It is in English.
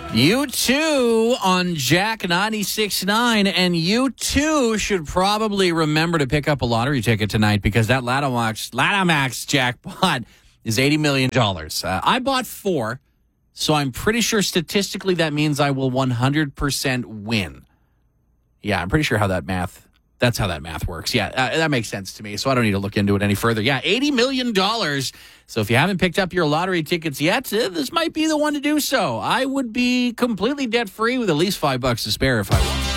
You too on Jack 96.9, and you too should probably remember to pick up a lottery ticket tonight because that Lattamax jackpot is $80 million. I bought 4, so I'm pretty sure statistically that means I will 100% win. Yeah, I'm pretty sure that's how that math works. Yeah, that makes sense to me, so I don't need to look into it any further. Yeah, $80 million. So if you haven't picked up your lottery tickets yet, this might be the one to do so. I would be completely debt-free with at least $5 to spare if I was.